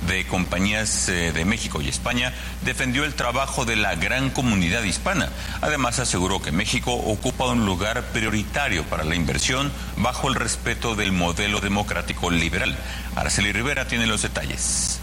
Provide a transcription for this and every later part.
de Compañías de México y España defendió el trabajo de la gran comunidad hispana. Además, aseguró que México ocupa un lugar prioritario para la inversión bajo el respeto del modelo democrático liberal. Araceli Rivera tiene los detalles.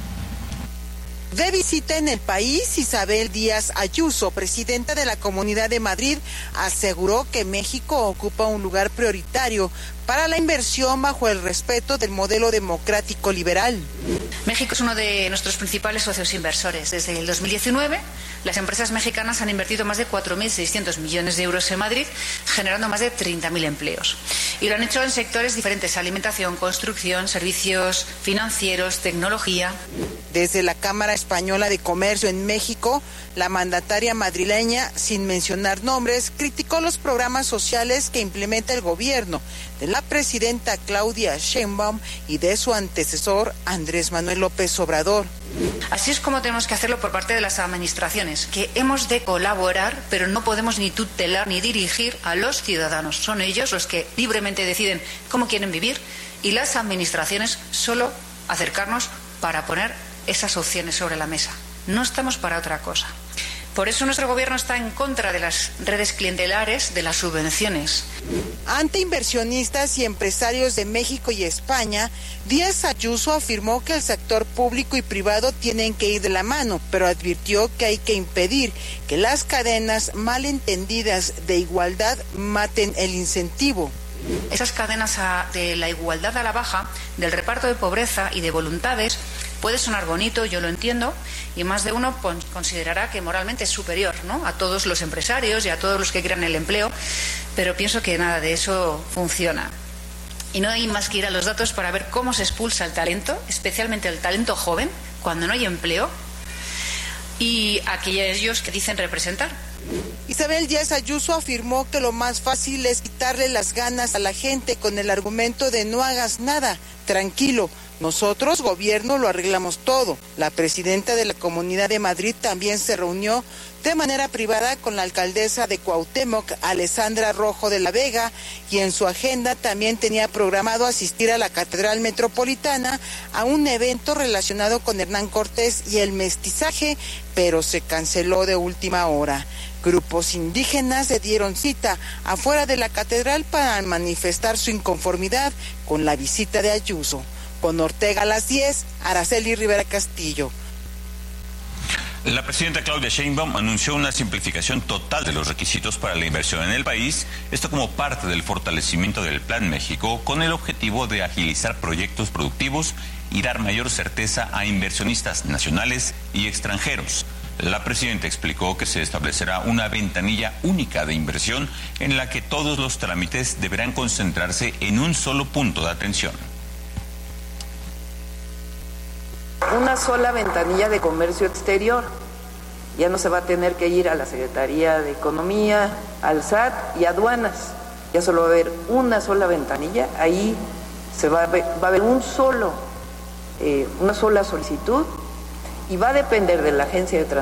De visita en el país, Isabel Díaz Ayuso, presidenta de la Comunidad de Madrid, aseguró que México ocupa un lugar prioritario para la inversión bajo el respeto del modelo democrático liberal. México es uno de nuestros principales socios inversores. Desde el 2019, las empresas mexicanas han invertido más de 4.600 millones de euros en Madrid, generando más de 30.000 empleos. Y lo han hecho en sectores diferentes: alimentación, construcción, servicios financieros, tecnología. Desde la Cámara Española de Comercio en México, la mandataria madrileña, sin mencionar nombres, criticó los programas sociales que implementa el gobierno de la presidenta Claudia Sheinbaum y de su antecesor Andrés Manuel López Obrador. Así es como tenemos que hacerlo por parte de las administraciones, que hemos de colaborar, pero no podemos ni tutelar ni dirigir a los ciudadanos. Son ellos los que libremente deciden cómo quieren vivir, y las administraciones solo acercarnos para poner esas opciones sobre la mesa. No estamos para otra cosa. Por eso nuestro gobierno está en contra de las redes clientelares, de las subvenciones. Ante inversionistas y empresarios de México y España, Díaz Ayuso afirmó que el sector público y privado tienen que ir de la mano, pero advirtió que hay que impedir que las cadenas malentendidas de igualdad maten el incentivo. Esas cadenas de la igualdad a la baja, del reparto de pobreza y de voluntades, puede sonar bonito, yo lo entiendo, y más de uno considerará que moralmente es superior, ¿no?, a todos los empresarios y a todos los que crean el empleo, pero pienso que nada de eso funciona. Y no hay más que ir a los datos para ver cómo se expulsa el talento, especialmente el talento joven, cuando no hay empleo, y aquellos que dicen representar. Isabel Díaz Ayuso afirmó que lo más fácil es quitarle las ganas a la gente con el argumento de no hagas nada, tranquilo, nosotros, gobierno, lo arreglamos todo. La presidenta de la Comunidad de Madrid también se reunió de manera privada con la alcaldesa de Cuauhtémoc, Alessandra Rojo de la Vega, y en su agenda también tenía programado asistir a la Catedral Metropolitana a un evento relacionado con Hernán Cortés y el mestizaje, pero se canceló de última hora. Grupos indígenas se dieron cita afuera de la catedral para manifestar su inconformidad con la visita de Ayuso. Con Ortega a las 10, Araceli Rivera Castillo. La presidenta Claudia Sheinbaum anunció una simplificación total de los requisitos para la inversión en el país, esto como parte del fortalecimiento del Plan México, con el objetivo de agilizar proyectos productivos y dar mayor certeza a inversionistas nacionales y extranjeros. La presidenta explicó que se establecerá una ventanilla única de inversión en la que todos los trámites deberán concentrarse en un solo punto de atención. Una sola ventanilla de comercio exterior. Ya no se va a tener que ir a la Secretaría de Economía, al SAT y aduanas. Ya solo va a haber una sola ventanilla. Ahí va a haber una sola solicitud, y va a depender de la agencia de transporte